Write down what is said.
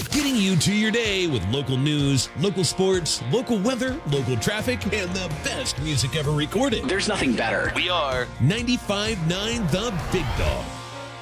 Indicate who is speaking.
Speaker 1: getting you to your day with local news, local sports, local weather, local traffic, and the best music ever recorded.
Speaker 2: There's nothing better.
Speaker 1: We are 95.9 The Big Dog.